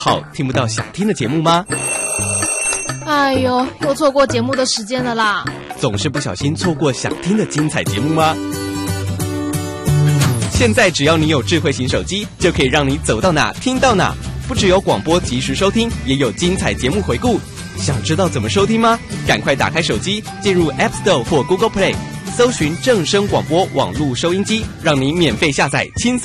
好，听不到想听的节目吗？ 哎呦，又错过节目的时间了啦！ 总是不小心错过想听的精彩节目吗？现在只要你有智慧型手机，就可以让你走到哪听到哪。不只有广播及时收听，也有精彩节目回顾。想知道怎么收听吗？赶快打开手机，进入 App Store 或 Google Play， 搜寻正声广播网络收音机，让你免费下载轻松